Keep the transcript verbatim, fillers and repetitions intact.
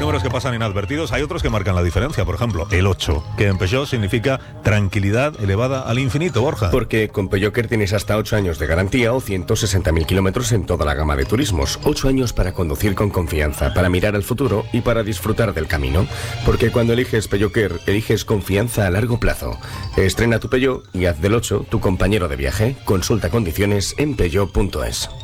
números que pasan inadvertidos, hay otros que marcan la diferencia. Por ejemplo, el ocho, que en Peugeot significa tranquilidad elevada al infinito, Borja. Porque con Peugeot Care tienes hasta ocho años de garantía o ciento sesenta mil kilómetros en toda la gama de turismos. ocho años para conducir con confianza, para mirar al futuro y para disfrutar del camino. Porque cuando eliges Peugeot Care, eliges confianza a largo plazo. Estrena tu Peugeot y haz del ocho tu compañero de viaje. Consulta condiciones en peugeot punto es.